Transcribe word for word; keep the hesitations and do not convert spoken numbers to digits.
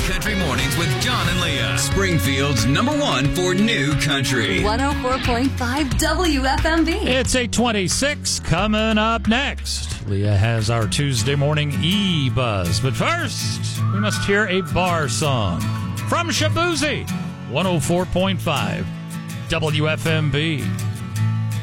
Country Mornings with John and Leah. Springfield's number one for new country. one oh four point five W F M B. It's eight twenty-six coming up next. Leah has our Tuesday morning E-Buzz. But first, we must hear a bar song from Shaboozey. one oh four point five W F M B.